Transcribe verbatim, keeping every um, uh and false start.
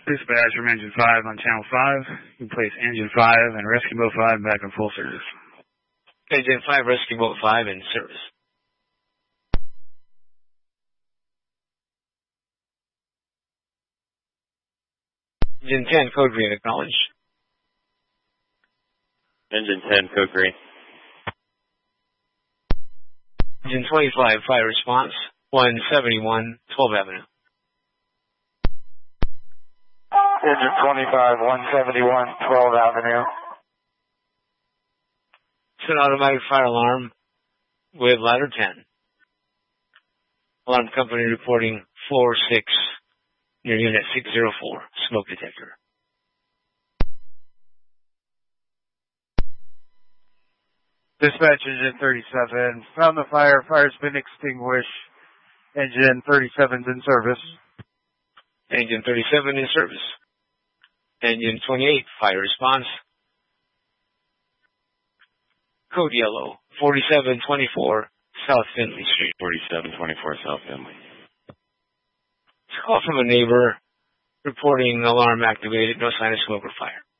Dispatch from Engine five on Channel five. You can place Engine five and Rescue Boat five back in full service. Engine five, Rescue Boat five in service. Engine ten, code green, acknowledged. Engine ten, code green. Engine twenty-five, fire response, one seventy-one, twelfth Avenue. Engine twenty-five, one seventy-one, twelfth Avenue. It's an automatic fire alarm with ladder ten. Alarm company reporting floor six near unit six oh four, smoke detector. Dispatch Engine thirty-seven, found the fire, fire's been extinguished. Engine thirty-seven's in service. Engine thirty-seven in service. Engine twenty-eight, fire response. Code yellow, forty-seven twenty-four, South Finley Street. forty-seven twenty-four South Finley. It's a call from a neighbor reporting alarm activated, no sign of smoke or fire.